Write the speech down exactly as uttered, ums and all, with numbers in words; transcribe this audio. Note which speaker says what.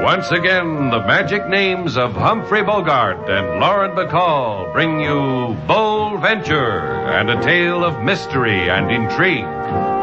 Speaker 1: Once again, the magic names of Humphrey Bogart and Lauren Bacall bring you Bold Venture and a tale of mystery and intrigue.